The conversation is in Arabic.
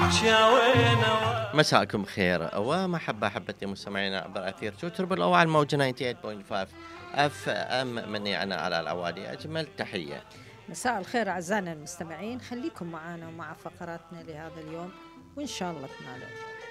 مساءكم خير ومحبة أحبتي مستمعينا عبر أثير تربل أو على الموجة 98.5 اف ام. مني أنا على العوالي أجمل تحية. مساء الخير أعزائنا المستمعين، خليكم معنا ومع فقراتنا لهذا اليوم وإن شاء الله تنالوا.